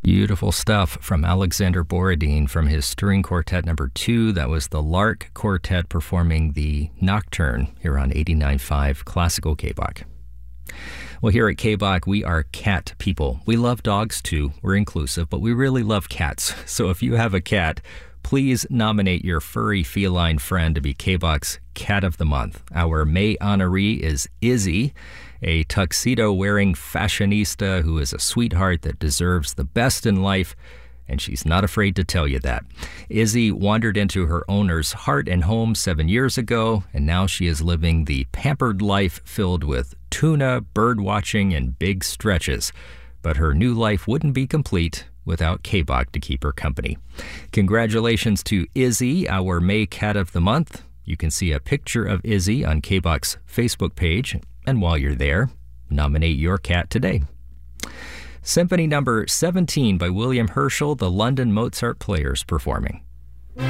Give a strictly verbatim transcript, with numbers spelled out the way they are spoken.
Beautiful stuff from Alexander Borodin from his string quartet number two. That was the Lark Quartet performing the Nocturne here on eighty-nine point five Classical K B O C. Well, here at K B O C, we are cat people. We love dogs too. We're inclusive, but we really love cats. So if you have a cat, please nominate your furry feline friend to be K B O C's Cat of the Month. Our May honoree is Izzy, a tuxedo-wearing fashionista who is a sweetheart that deserves the best in life, and she's not afraid to tell you that. Izzy wandered into her owner's heart and home seven years ago, and now she is living the pampered life filled with tuna, bird watching, and big stretches. But her new life wouldn't be complete without K B O C to keep her company. Congratulations to Izzy, our May Cat of the Month. You can see a picture of Izzy on K B O C's Facebook page, and while you're there, nominate your cat today. Symphony number seventeen by William Herschel, the London Mozart Players performing.